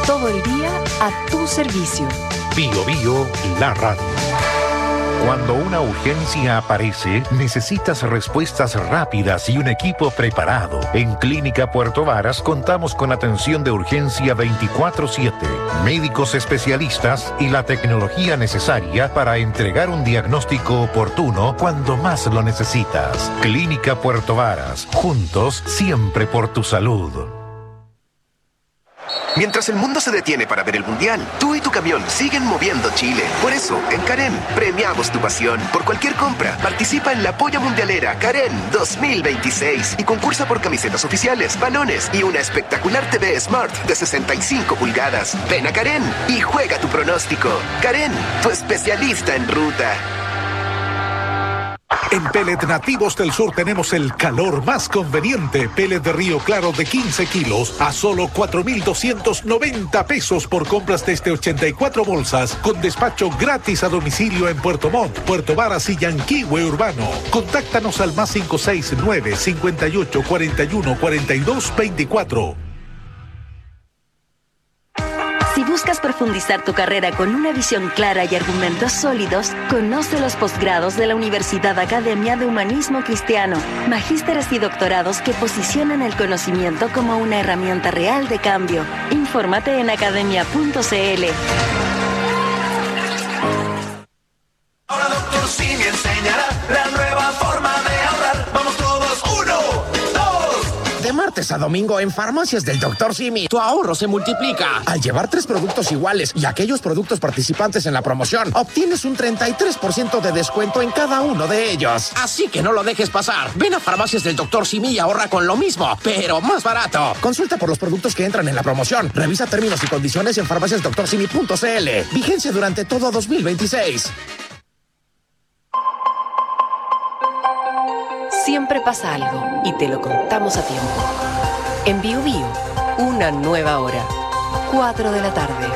Todo el día a tu servicio. Bio Bio, la radio. Cuando una urgencia aparece, necesitas respuestas rápidas y un equipo preparado. En Clínica Puerto Varas contamos con atención de urgencia 24/7, médicos especialistas y la tecnología necesaria para entregar un diagnóstico oportuno cuando más lo necesitas. Clínica Puerto Varas, juntos siempre por tu salud. Mientras el mundo se detiene para ver el Mundial, tú y tu camión siguen moviendo Chile. Por eso, en Carén, premiamos tu pasión. Por cualquier compra, participa en la Polla Mundialera Carén 2026 y concursa por camisetas oficiales, balones y una espectacular TV Smart de 65 pulgadas. Ven a Carén y juega tu pronóstico. Carén, tu especialista en ruta. En Pellet Nativos del Sur tenemos el calor más conveniente. Pellet de Río Claro de 15 kilos a solo 4,290 pesos por compras desde 84 bolsas, con despacho gratis a domicilio en Puerto Montt, Puerto Varas y Yanquihue Urbano. Contáctanos al más 569 58 41 42 24. Si buscas profundizar tu carrera con una visión clara y argumentos sólidos, conoce los posgrados de la Universidad Academia de Humanismo Cristiano, magísteres y doctorados que posicionan el conocimiento como una herramienta real de cambio. Infórmate en academia.cl. Ahora Dr. Simi enseñará la nueva forma de ahorrar. Vamos todos, 1, 2. De martes a domingo en Farmacias del Dr. Simi, tu ahorro se multiplica. Al llevar 3 productos iguales y aquellos productos participantes en la promoción, obtienes un 33% de descuento en cada uno de ellos. Así que no lo dejes pasar. Ven a Farmacias del Dr. Simi y ahorra con lo mismo, pero más barato. Consulta por los productos que entran en la promoción. Revisa términos y condiciones en farmaciasdoctorsimi.cl. Vigencia durante todo 2026. Siempre pasa algo y te lo contamos a tiempo. En Bio Bio, una nueva hora. 4 de la tarde.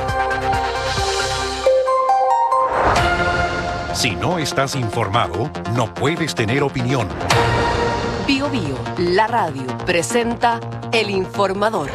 Si no estás informado, no puedes tener opinión. Bio Bio, la radio, presenta El Informador.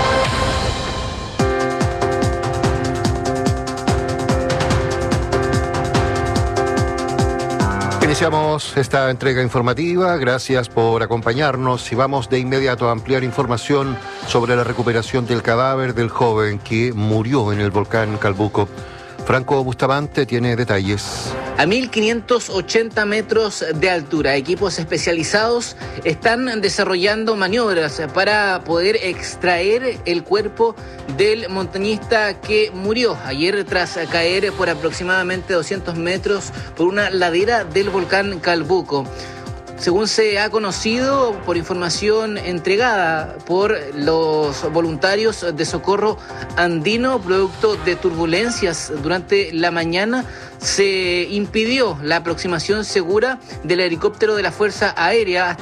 Iniciamos esta entrega informativa, gracias por acompañarnos y vamos de inmediato a ampliar información sobre la recuperación del cadáver del joven que murió en el volcán Calbuco. Franco Bustamante tiene detalles. A 1.580 metros de altura, equipos especializados están desarrollando maniobras para poder extraer el cuerpo del montañista que murió ayer tras caer por aproximadamente 200 metros por una ladera del volcán Calbuco. Según se ha conocido por información entregada por los voluntarios de Socorro Andino, producto de turbulencias durante la mañana, se impidió la aproximación segura del helicóptero de la Fuerza Aérea